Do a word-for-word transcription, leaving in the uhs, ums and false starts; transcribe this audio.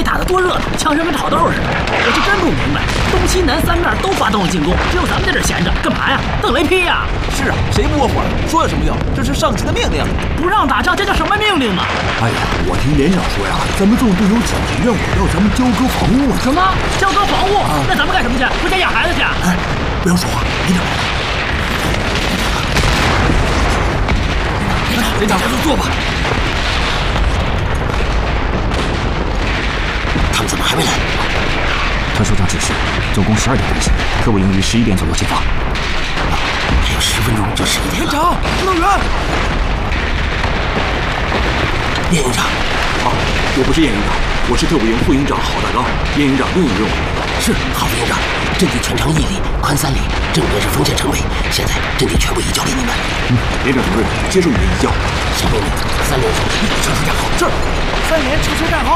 打得多热闹，枪声跟炒豆似的。我是真不明白，东西南三面都发动了进攻，只有咱们在这闲着，干嘛呀？等雷劈呀！ 是啊，谁不窝火？说有什么用？这是上级的命令。 不让打仗，这叫什么命令嘛？ 哎呀，我听连长说呀，咱们纵队有紧急任务，要咱们交割房屋。 什么？交割房屋？啊、那咱们干什么去？回家养孩子去？ 哎，不要说话，连长。 连长，连长，就坐吧。 他们怎么还没来？ 团首长指示，总共十二点开始，特务营于十一点左右进发。 还有十分钟就十一点了。 连长，指导员。 叶营长。 啊，我不是叶营长，我是特务营副营长郝大刚。叶营长另有任务。 是，郝副营长，阵地全长一里，宽三里，正面是丰县城北。现在阵地全部移交给你们。 嗯，连长主任，接受你的移交。 下命令，三连手立即撤出战壕。 是，三连撤出战壕。